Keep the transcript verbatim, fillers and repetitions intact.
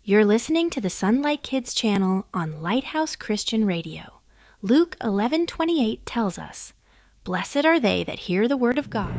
You're listening to the Sunlight Kids channel on Lighthouse Christian Radio. Luke eleven twenty-eight tells us, "Blessed are they that hear the word of God."